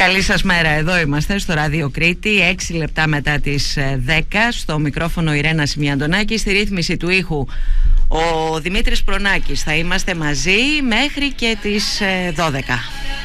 Καλή σας μέρα, εδώ είμαστε στο Ράδιο Κρήτη, 6 λεπτά μετά τις 10, στο μικρόφωνο Ιρένα Σιμιαντονάκη, στη ρύθμιση του ήχου ο Δημήτρης Προνάκης. Θα είμαστε μαζί μέχρι και τις 12.